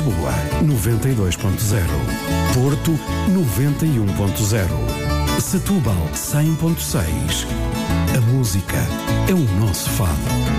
Lisboa 92.0, Porto 91.0, Setúbal 100.6. A música é o nosso fado.